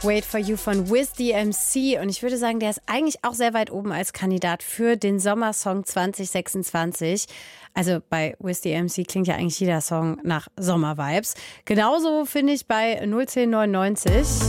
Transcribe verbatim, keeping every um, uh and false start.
Wait for You von Wiz D M C. Und ich würde sagen, der ist eigentlich auch sehr weit oben als Kandidat für den Sommersong zwanzig sechsundzwanzig. Also bei Wiz D M C klingt ja eigentlich jeder Song nach Sommervibes. Genauso finde ich bei null zehn neunundneunzig.